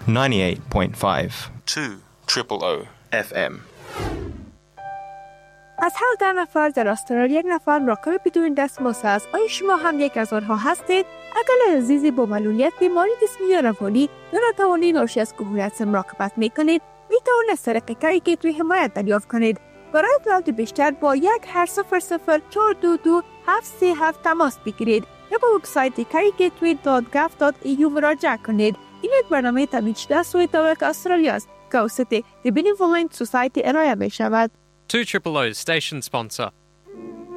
98.5 200 FM. از هر 10 نفر در استرالیا 1 نفر مراقب بدون دستمزد است. آیا شما هم یک از آنها هستید؟ اگر عزیزی با معلولیت بیماری جسمی یا روانی یا ناتوانی ناشی از کهولت مراقبت میکنید، میتوانید از طریق کاری گیتوی حمایت دریافت کنید. برای اطلاعات بیشتر با 1-800-422-737 تماس بگیرید یا با وبسایت carygatoy.gov.au مراجعه کنید. این یک برنامه تامین شده از سوی طبق استرالیا است که توسط The Benevolent Society ارائه می شود. 200 station sponsor.